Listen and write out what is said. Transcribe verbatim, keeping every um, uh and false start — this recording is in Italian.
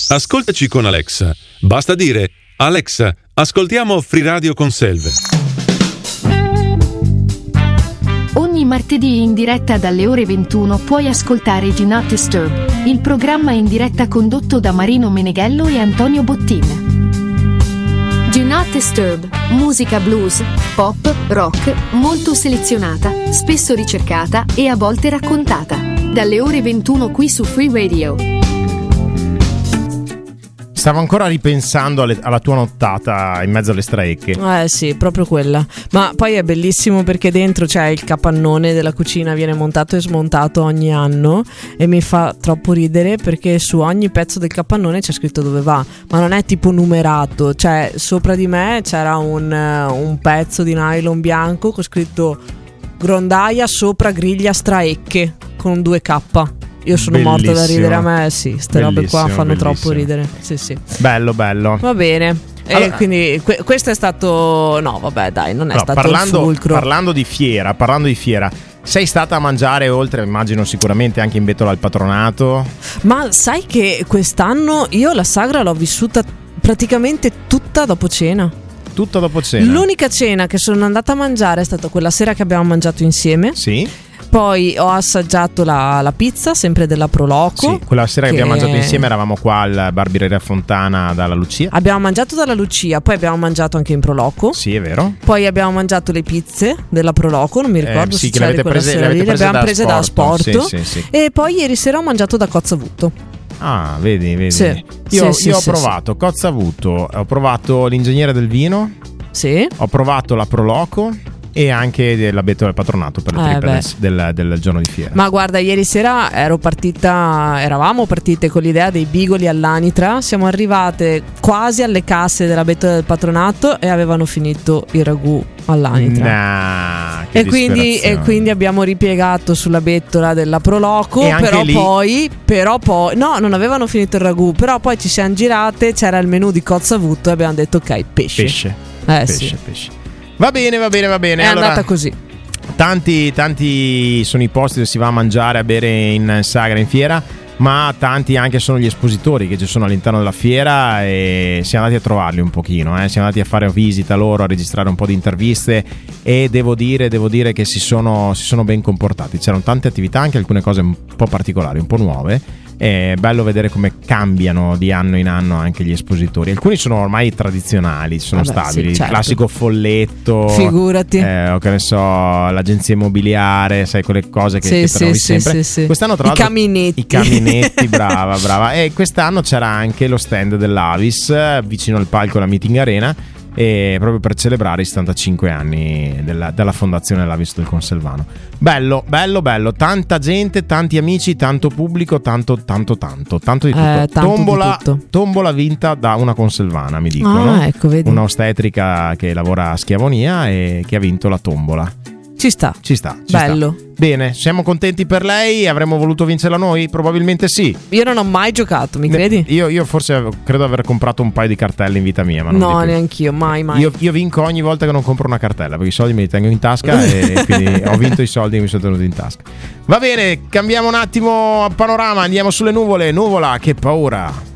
Ascoltaci con Alexa. Basta dire: Alexa, ascoltiamo Free Radio con Selve. Ogni martedì in diretta dalle ore ventuno puoi ascoltare Do Not Disturb, il programma in diretta condotto da Marino Meneghello e Antonio Bottin. Do Not Disturb, musica blues, pop, rock, molto selezionata, spesso ricercata e a volte raccontata. Dalle ore ventuno qui su Free Radio. Stavo ancora ripensando alle, alla tua nottata in mezzo alle straecche. Eh sì, proprio quella. Ma poi è bellissimo perché dentro c'è il capannone della cucina, viene montato e smontato ogni anno e mi fa troppo ridere perché su ogni pezzo del capannone c'è scritto dove va, ma non è tipo numerato, cioè sopra di me c'era un, un pezzo di nylon bianco con scritto grondaia sopra griglia straecche con due K. Io sono Bellissimo. morta da ridere, a me sì, ste robe qua fanno bellissimo. troppo ridere. Sì, sì. Bello, bello. Va bene. Allora, e quindi que- questo è stato no, vabbè, dai, non è no, stato parlando, il fulcro. Parlando di fiera, parlando di fiera, sei stata a mangiare oltre, immagino sicuramente anche in Bettola al Patronato? Ma sai che quest'anno io la sagra l'ho vissuta praticamente tutta dopo cena. Tutta dopo cena? L'unica cena che sono andata a mangiare è stata quella sera che abbiamo mangiato insieme. Sì. Poi ho assaggiato la, la pizza, sempre della Proloco. Sì, quella sera che, che abbiamo mangiato insieme eravamo qua al Barbiere Fontana dalla Lucia. Abbiamo mangiato dalla Lucia, poi abbiamo mangiato anche in Proloco. Sì, è vero. Poi abbiamo mangiato le pizze della Proloco, non mi ricordo eh, sì, se che c'era le avete prese, sera le avete lì, le prese abbiamo da prese da Sporto. Sporto. Sì, sì, sì. E poi ieri sera ho mangiato da Cozzavuto. Ah, vedi, vedi. Sì. Io, Sì, io sì, ho provato sì. Cozzavuto, ho provato l'ingegnere del vino. Sì. Ho provato la Proloco e anche della Bettola del Patronato per le Eh, triple del, del, del giorno di fiera. Ma guarda, ieri sera ero partita, eravamo partite con l'idea dei bigoli all'anitra, siamo arrivate quasi alle casse della Bettola del Patronato e avevano finito il ragù all'anitra. Nah, che e, quindi, e quindi abbiamo ripiegato sulla bettola della Proloco, e però lì... poi però poi no, non avevano finito il ragù, però poi ci siamo girate, c'era il menù di Cozzavuto e abbiamo detto ok, pesce. Pesce. Eh, pesce, sì. pesce. Va bene, va bene, va bene. È allora, andata così. Tanti, tanti sono i posti dove si va a mangiare, a bere in sagra, in fiera, ma tanti anche sono gli espositori che ci sono all'interno della fiera e siamo andati a trovarli un pochino, eh. siamo andati a fare visita loro, a registrare un po' di interviste e devo dire, devo dire che si sono, si sono ben comportati. C'erano tante attività, anche alcune cose un po' particolari, un po' nuove. È bello vedere come cambiano di anno in anno anche gli espositori. Alcuni sono ormai tradizionali, sono Vabbè, stabili. sì, certo. Il classico folletto, figurati, eh, o che ne so, l'agenzia immobiliare, sai, quelle cose che, sì, che sì, trovi sì, sempre. sì, sì. Quest'anno tra I l'altro caminetti. I caminetti, brava, brava. E quest'anno c'era anche lo stand dell'Avis vicino al palco della Meeting Arena, e proprio per celebrare i settantacinque anni della, della fondazione dell'Avis del Conselvano. Bello, bello, bello. Tanta gente, tanti amici, tanto pubblico, tanto, tanto, tanto, tanto di tutto. Eh, tanto tombola, di tutto. Tombola vinta da una conselvana, mi dicono. Ah, ecco, vedi. Una ostetrica che lavora a Schiavonia e che ha vinto la tombola. Ci sta. Ci sta. Ci Bello. Sta. Bene, siamo contenti per lei. Avremmo voluto vincerla noi? Probabilmente sì. Io non ho mai giocato, mi credi? Io, io forse credo aver comprato un paio di cartelle in vita mia, ma non No, di più. neanch'io, mai, mai. Io, io vinco ogni volta che non compro una cartella, perché i soldi me li tengo in tasca e quindi ho vinto i soldi che mi sono tenuti in tasca. Va bene, cambiamo un attimo panorama, andiamo sulle nuvole. Nuvola, che paura.